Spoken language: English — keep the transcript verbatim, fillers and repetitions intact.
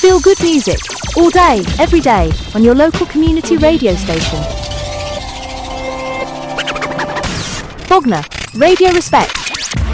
Feel good music, all day, every day, on your local community radio station. Bognor, Radio Respect.